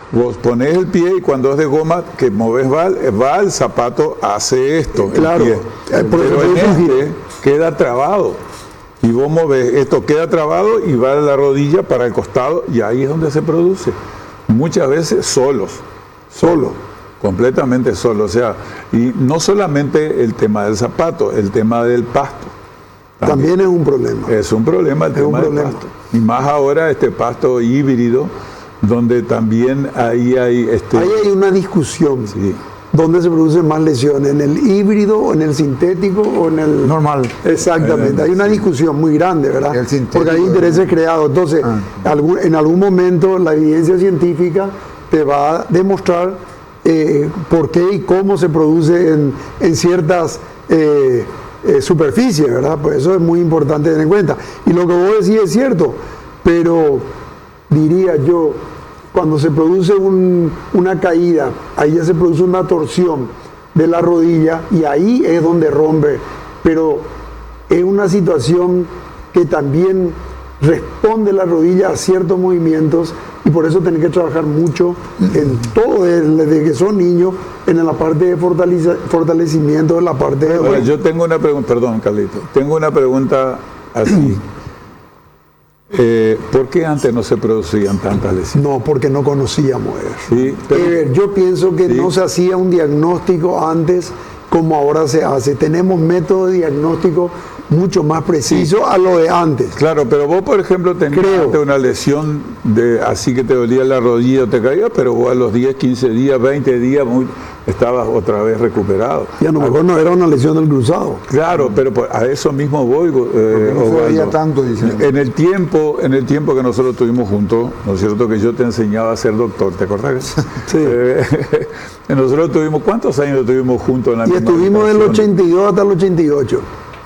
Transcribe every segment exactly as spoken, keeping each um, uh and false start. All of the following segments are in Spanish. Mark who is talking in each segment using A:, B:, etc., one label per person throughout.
A: Vos ponés el pie y cuando es de goma que moves va, va el zapato hace esto,
B: claro,
A: el pie. Pero en este queda trabado. Y vos movés, esto queda trabado y va a la rodilla para el costado y ahí es donde se produce. Muchas veces solos, solo, completamente solo. O sea, y no solamente el tema del zapato, el tema del pasto.
B: También, también es un problema.
A: Es un problema el
B: es
A: tema
B: un
A: del
B: problema.
A: pasto. Y más ahora este pasto híbrido, donde también ahí hay... Este,
B: ahí hay una discusión.
A: Sí.
B: ¿Dónde se producen más lesiones? ¿En el híbrido o en el sintético o en el
C: normal?
B: Exactamente, hay una discusión muy grande, ¿verdad? Porque hay intereses creados. Entonces, ah. algún, en algún momento la evidencia científica te va a demostrar eh, por qué y cómo se produce en, en ciertas eh, eh, superficies, ¿verdad? Pues eso es muy importante tener en cuenta. Y lo que vos decís es cierto, pero diría yo, cuando se produce un, una caída, ahí ya se produce una torsión de la rodilla y ahí es donde rompe. Pero es una situación que también responde la rodilla a ciertos movimientos y por eso tenés que trabajar mucho en todo, desde que son niños, en la parte de fortalece, fortalecimiento, en la parte de...
A: Bueno, yo tengo una pregunta, perdón, Carlito, tengo una pregunta así. Eh, ¿Por qué antes no se producían tantas lesiones?
B: No, porque no conocíamos eso.
A: Sí, pero,
B: eh, yo pienso que sí. no se hacía un diagnóstico antes como ahora se hace. Tenemos métodos de diagnóstico mucho más precisos sí. a lo de antes.
A: Claro, pero vos, por ejemplo, tenías una lesión de así que te dolía la rodilla o te caía, pero vos a los diez, quince días, veinte días muy, estabas otra vez recuperado.
B: Y a lo mejor no era una lesión del cruzado.
A: Claro, pero a eso mismo voy. Eh,
C: no se veía tanto, dicen.
A: En el tiempo, en el tiempo que nosotros estuvimos juntos, ¿no es cierto? Que yo te enseñaba a ser doctor, ¿te acordás?
B: Sí.
A: Eh, nosotros tuvimos, ¿cuántos años estuvimos juntos en la
B: y
A: misma
B: estuvimos
A: habitación?
B: del ochenta y dos hasta el ochenta y ocho.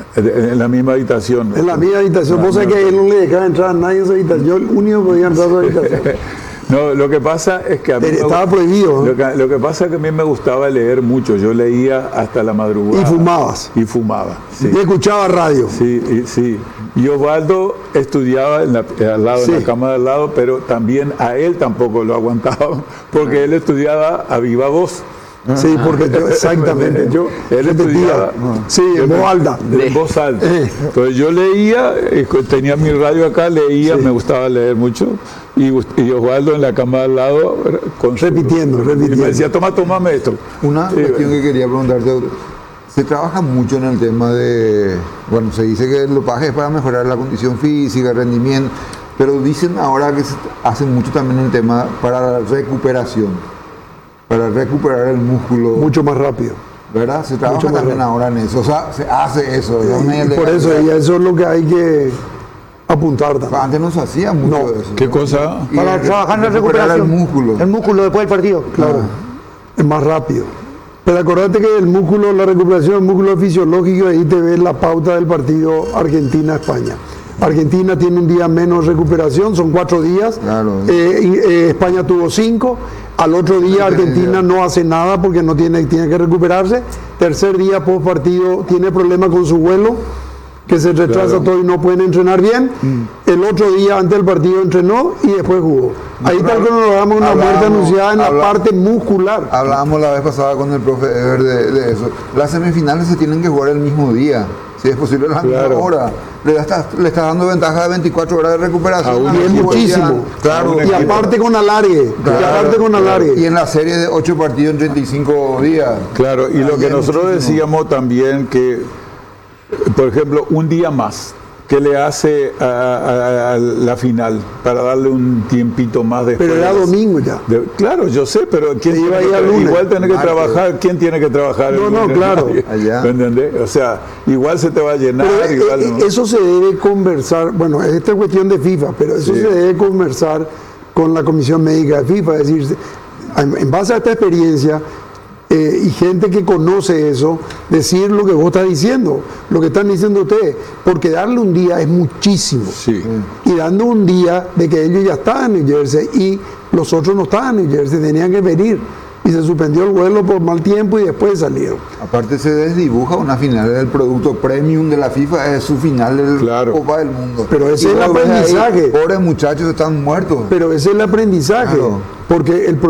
A: En la misma habitación.
B: En la misma habitación. Vos sabés que él no le dejaba entrar a nadie en esa habitación. Yo el único que podía entrar a esa habitación.
A: No, lo que pasa es que a mí
B: estaba
A: me,
B: prohibido.
A: Lo que, lo que pasa es que a mí me gustaba leer mucho. Yo leía hasta la madrugada.
B: Y fumabas.
A: Y fumaba. Sí.
B: Y escuchaba radio.
A: Sí, y, sí. Y Osvaldo estudiaba en la, al lado, sí. en la cama de al lado, pero también a él tampoco lo aguantaba, porque él estudiaba a viva voz.
B: Sí, porque yo, exactamente, yo
A: él estudiaba,
B: sí, en voz alta.
A: En voz alta. Entonces yo leía, tenía mi radio acá, leía, sí. me gustaba leer mucho, y, y Osvaldo en la cama al lado, con
B: repitiendo,
A: su,
B: repitiendo.
A: Y me decía, toma, tomame esto.
C: Una sí, cuestión bueno. que quería preguntarte, se trabaja mucho en el tema de, bueno, se dice que el dopaje es para mejorar la condición física, el rendimiento, pero dicen ahora que se hace mucho también el tema para la recuperación. Para recuperar el músculo.
B: Mucho más rápido.
C: ¿Verdad? Se trabaja también rápido. Ahora en eso. O sea, se hace eso.
B: Sí, y por eso, y eso es lo que hay que apuntar también.
C: Antes no se hacía mucho
B: no.
C: de eso.
A: ¿Qué cosa?
C: Y
D: para
C: el,
D: trabajar en la recuperación.
C: El músculo.
D: El músculo después del partido.
B: Claro. Ah. Es más rápido. Pero acordate que el músculo, la recuperación del músculo fisiológico, ahí te ves la pauta del partido Argentina-España. Argentina tiene un día menos recuperación, son cuatro días.
C: Claro.
B: Eh, y, eh, España tuvo cinco. Al otro día Argentina no hace nada porque no tiene, tiene que recuperarse. Tercer día post partido tiene problemas con su vuelo, que se retrasa claro. todo y no pueden entrenar bien. Mm. El otro día antes del partido entrenó y después jugó. Ahí está el cronograma, una muerte anunciada en la habla, parte muscular.
C: Hablábamos la vez pasada con el profe Ever de, de eso. Las semifinales se tienen que jugar el mismo día. Si es posible, la misma claro. hora. Le está, le está dando ventaja de veinticuatro horas de recuperación.
B: Y es muchísimo.
C: Claro.
B: Y aparte con alargue.
C: Claro,
B: y aparte con alargue.
C: Y en la serie de ocho partidos en treinta y cinco días.
A: Claro, y lo que nosotros muchísimo. decíamos también que, por ejemplo, un día más, ¿qué le hace a, a, a la final para darle un tiempito más después?
B: Pero era domingo ya.
A: De, claro, yo sé, pero ¿quién
B: iba
A: tiene
B: a
A: que,
B: lunes,
A: igual tiene que
B: martes.
A: trabajar? ¿Quién tiene que trabajar?
B: No, no, claro.
A: ¿Me entendés? O sea, igual se te va a llenar.
B: Pero,
A: igual,
B: eh,
A: ¿no?
B: Eso se debe conversar, bueno, esta es cuestión de FIFA, pero eso sí. se debe conversar con la Comisión Médica de FIFA, es decir, en base a esta experiencia, Eh, y gente que conoce eso, decir lo que vos estás diciendo, lo que están diciendo ustedes, porque darle un día es muchísimo.
A: Sí.
B: Y dando un día de que ellos ya estaban en New Jersey y los otros no estaban en New Jersey, tenían que venir. Y se suspendió el vuelo por mal tiempo y después salieron.
C: Aparte se desdibuja una final del producto premium de la FIFA, es su final del
A: claro.
C: Copa del Mundo.
B: Pero ese y es el aprendizaje.
C: Ahí, pobres muchachos están muertos.
B: Pero ese es el aprendizaje. Claro. Porque el